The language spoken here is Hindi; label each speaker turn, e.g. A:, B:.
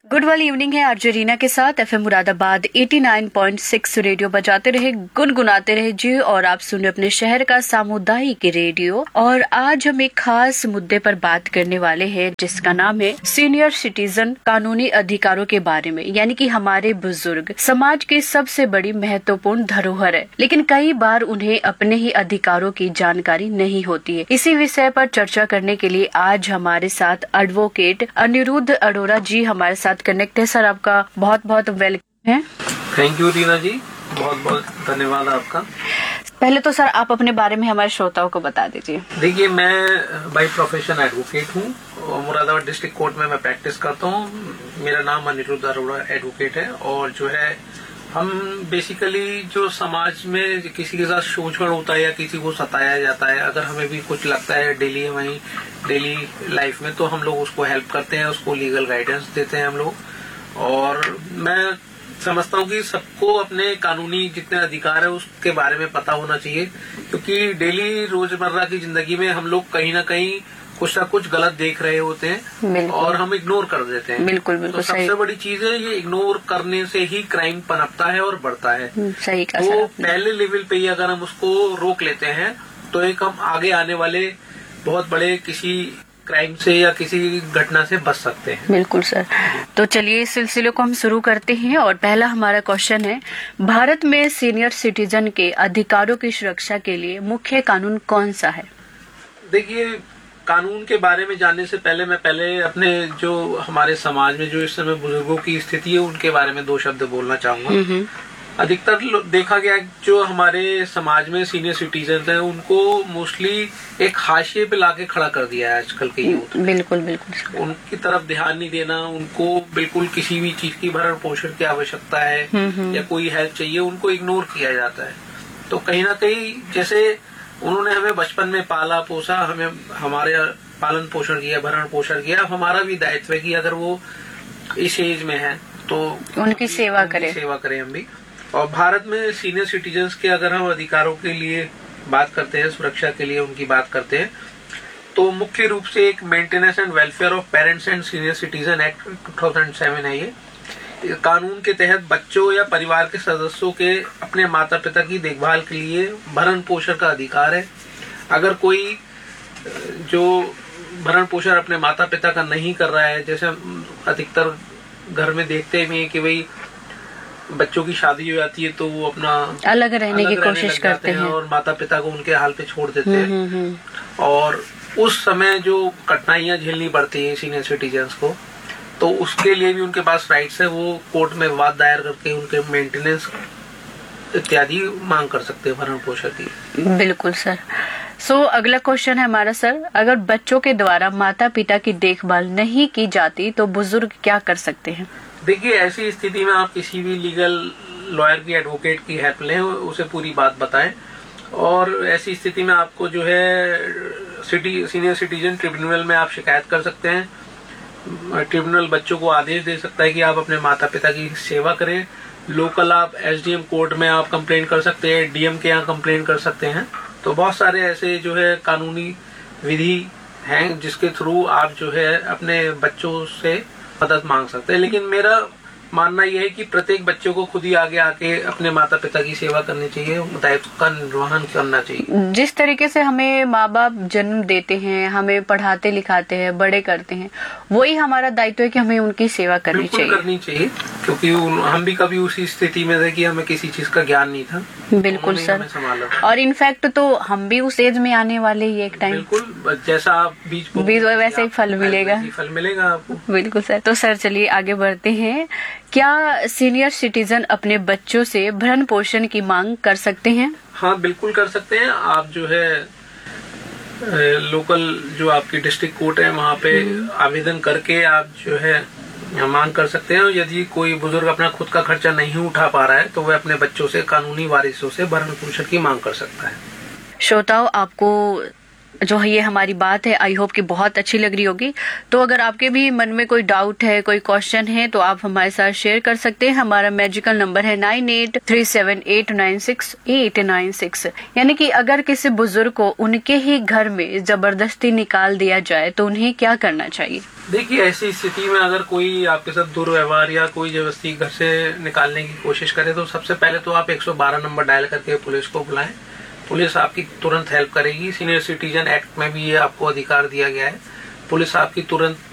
A: गुड वाली इवनिंग है आरजे रीना के साथ एफएम मुरादाबाद 89.6 रेडियो बजाते रहे, गुनगुनाते रहे जी। और आप सुने अपने शहर का सामुदायिक रेडियो। और आज हम एक खास मुद्दे पर बात करने वाले हैं जिसका नाम है सीनियर सिटीजन, कानूनी अधिकारों के बारे में। यानी कि हमारे बुजुर्ग समाज की सबसे बड़ी महत्वपूर्ण धरोहर है, लेकिन कई बार उन्हें अपने ही अधिकारों की जानकारी नहीं होती है। इसी विषय पर चर्चा करने के लिए आज हमारे साथ एडवोकेट अनिरुद्ध अरोड़ा जी हमारे साथ कनेक्ट है। सर, आपका बहुत बहुत वेलकम है।
B: थैंक यू रीना जी, बहुत बहुत धन्यवाद आपका।
A: पहले तो सर आप अपने बारे में हमारे श्रोताओं को बता दीजिए।
B: देखिए, मैं बाय प्रोफेशन एडवोकेट हूँ और मुरादाबाद डिस्ट्रिक्ट कोर्ट में मैं प्रैक्टिस करता हूँ। मेरा नाम अनिरुद्ध अरोड़ा एडवोकेट है। और जो है, हम बेसिकली जो समाज में किसी के साथ शोषण होता है या किसी को सताया जाता है, अगर हमें भी कुछ लगता है डेली लाइफ में, तो हम लोग उसको हेल्प करते हैं, उसको लीगल गाइडेंस देते हैं हम लोग। और मैं समझता हूँ कि सबको अपने कानूनी जितने अधिकार है उसके बारे में पता होना चाहिए, क्योंकि डेली रोजमर्रा की जिंदगी में हम लोग कहीं ना कहीं कुछ ना कुछ गलत देख रहे होते हैं और हम इग्नोर कर देते हैं।
A: बिल्कुल
B: तो सबसे बड़ी चीज है, ये इग्नोर करने से ही क्राइम पनपता है और बढ़ता है।
A: सही कहा।
B: तो पहले लेवल पे ही अगर हम उसको रोक लेते हैं तो एक हम आगे आने वाले बहुत बड़े किसी क्राइम से या किसी घटना से बच सकते हैं।
A: बिल्कुल सर। तो चलिए इस सिलसिले को हम शुरू करते हैं। और पहला हमारा क्वेश्चन है, भारत में सीनियर सिटीजन के अधिकारों की सुरक्षा के लिए मुख्य कानून कौन सा है?
B: देखिए, कानून के बारे में जानने से पहले मैं अपने जो हमारे समाज में जो इस समय बुजुर्गों की स्थिति है उनके बारे में 2 शब्द बोलना चाहूंगा। अधिकतर देखा गया जो हमारे समाज में सीनियर सिटीजन हैं उनको मोस्टली एक हाशिए पे लाके खड़ा कर दिया है आजकल के यूथ।
A: बिल्कुल बिल्कुल।
B: उनकी तरफ ध्यान नहीं देना, उनको बिल्कुल किसी भी चीज की भरण पोषण की आवश्यकता है या कोई हेल्प चाहिए, उनको इग्नोर किया जाता है। तो कहीं ना कहीं जैसे उन्होंने हमें बचपन में पाला पोसा, हमें हमारे पालन पोषण किया, भरण पोषण किया, हमारा भी दायित्व है कि अगर वो इस एज में है तो
A: उनकी सेवा करें
B: हम भी। और भारत में सीनियर सिटीजन्स के अगर हम अधिकारों के लिए बात करते हैं, सुरक्षा के लिए उनकी बात करते हैं, तो मुख्य रूप से एक maintenance and welfare of parents and senior citizen act 2007 है। ये कानून के तहत बच्चों या परिवार के सदस्यों के अपने माता पिता की देखभाल के लिए भरण पोषण का अधिकार है। अगर कोई जो भरण पोषण अपने माता पिता का नहीं कर रहा है, जैसे अधिकतर घर में देखते हैं कि भाई बच्चों की शादी हो जाती है तो वो अपना
A: अलग रहने की कोशिश करते हैं
B: और माता पिता को उनके हाल पे छोड़ देते हैं। और उस समय जो कठिनाइयां झेलनी पड़ती है सीनियर सिटीजन्स को, तो उसके लिए भी उनके पास राइट्स है। वो कोर्ट में विवाद दायर करके उनके मेंटेनेंस इत्यादि मांग कर सकते हैं भरण पोषण की।
A: बिल्कुल सर। सो अगला क्वेश्चन है हमारा सर, अगर बच्चों के द्वारा माता पिता की देखभाल नहीं की जाती तो बुजुर्ग क्या कर सकते हैं?
B: देखिए, ऐसी स्थिति में आप किसी भी लीगल लॉयर की, एडवोकेट की हेल्प लें, उसे पूरी बात बताएं। और ऐसी स्थिति में आपको जो है सीनियर सिटीजन ट्रिब्यूनल में आप शिकायत कर सकते हैं। ट्रिब्यूनल बच्चों को आदेश दे सकता है कि आप अपने माता पिता की सेवा करें। लोकल आप एसडीएम कोर्ट में आप कंप्लेंट कर सकते हैं, डीएम के यहाँ कंप्लेंट कर सकते हैं। तो बहुत सारे ऐसे जो है कानूनी विधि हैं जिसके थ्रू आप जो है अपने बच्चों से मदद मांग सकते हैं। लेकिन मेरा मानना यह है कि प्रत्येक बच्चों को खुद ही आगे आके अपने माता पिता की सेवा करनी चाहिए, दायित्व का निर्वहन करना चाहिए।
A: जिस तरीके से हमें माँ बाप जन्म देते हैं, हमें पढ़ाते लिखाते हैं, बड़े करते हैं, वही हमारा दायित्व है कि हमें उनकी सेवा करनी चाहिए।
B: क्योंकि हम भी कभी उसी स्थिति में थे कि हमें किसी चीज का ज्ञान नहीं था।
A: बिल्कुल सर। और इनफैक्ट तो हम भी उस एज में आने वाले ही एक टाइम।
B: बिल्कुल, जैसा आप बीज
A: वैसे ही फल मिलेगा
B: आपको।
A: बिल्कुल सर। तो सर चलिए आगे बढ़ते हैं। क्या सीनियर सिटीजन अपने बच्चों से भरण पोषण की मांग कर सकते हैं?
B: हाँ, बिल्कुल कर सकते हैं। आप जो है लोकल जो आपकी डिस्ट्रिक्ट कोर्ट है वहाँ पे आवेदन करके आप जो है मांग कर सकते हैं। यदि कोई बुजुर्ग अपना खुद का खर्चा नहीं उठा पा रहा है तो वह अपने बच्चों से, कानूनी वारिसों से भरण पोषण की मांग कर सकता है।
A: श्रोताओं, आपको जो ये हमारी बात है आई होप कि बहुत अच्छी लग रही होगी। तो अगर आपके भी मन में कोई डाउट है, कोई क्वेश्चन है, तो आप हमारे साथ शेयर कर सकते हैं। हमारा मैजिकल नंबर है 9837896896। यानी कि अगर किसी बुजुर्ग को उनके ही घर में जबरदस्ती निकाल दिया जाए तो उन्हें क्या करना चाहिए?
B: देखिए, ऐसी स्थिति में अगर कोई आपके साथ दुर्व्यवहार या कोई जबरदस्ती घर से निकालने की कोशिश करे तो सबसे पहले तो आप 112 नंबर डायल करके पुलिस को बुलाएं। पुलिस आपकी तुरंत हेल्प करेगी। सीनियर सिटीजन एक्ट में भी ये आपको अधिकार दिया गया है। पुलिस आपकी तुरंत